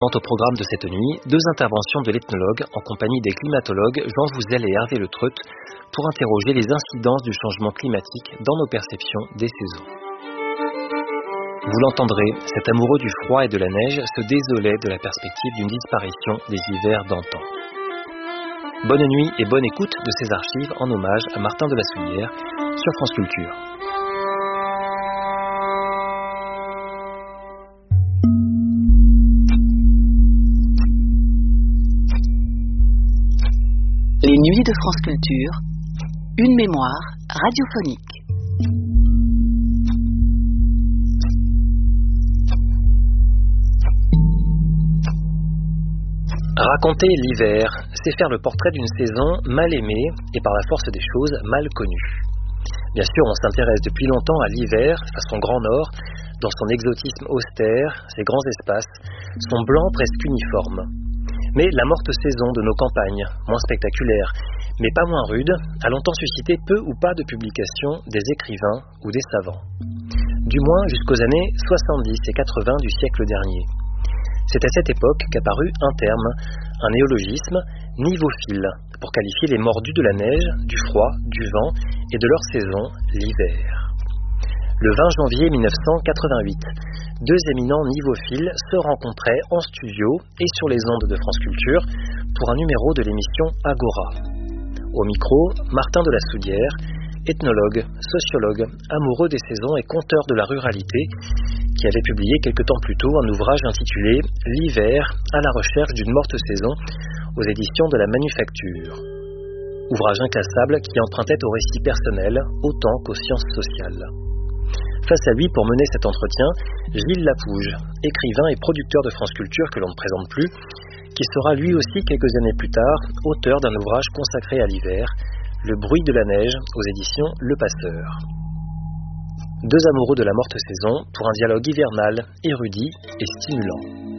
Au programme de cette nuit, 2 interventions de l'ethnologue en compagnie des climatologues Jean Vouzel et Hervé Le Treut pour interroger les incidences du changement climatique dans nos perceptions des saisons. Vous l'entendrez, cet amoureux du froid et de la neige se désolait de la perspective d'une disparition des hivers d'antan. Bonne nuit et bonne écoute de ces archives en hommage à Martin de la Soulière sur France Culture. Les nuits de France Culture, une mémoire radiophonique. Raconter l'hiver, c'est faire le portrait d'une saison mal aimée et par la force des choses mal connue. Bien sûr, on s'intéresse depuis longtemps à l'hiver, façon Grand Nord, dans son exotisme austère, ses grands espaces, son blanc presque uniforme. Mais la morte saison de nos campagnes, moins spectaculaire, mais pas moins rude, a longtemps suscité peu ou pas de publications des écrivains ou des savants. Du moins jusqu'aux années 70 et 80 du siècle dernier. C'est à cette époque qu'apparut un terme, un néologisme, nivophile, pour qualifier les mordus de la neige, du froid, du vent et de leur saison, l'hiver. Le 20 janvier 1988, 2 éminents nivophiles se rencontraient en studio et sur les ondes de France Culture pour un numéro de l'émission Agora. Au micro, Martin de la Soulière, ethnologue, sociologue, amoureux des saisons et conteur de la ruralité, qui avait publié quelque temps plus tôt un ouvrage intitulé « L'hiver, à la recherche d'une morte saison » aux éditions de la Manufacture. Ouvrage inclassable qui empruntait au récit personnel autant qu'aux sciences sociales. Face à lui, pour mener cet entretien, Gilles Lapouge, écrivain et producteur de France Culture que l'on ne présente plus, qui sera lui aussi quelques années plus tard auteur d'un ouvrage consacré à l'hiver, Le bruit de la neige, aux éditions Le Passeur. 2 amoureux de la morte saison pour un dialogue hivernal, érudit et stimulant.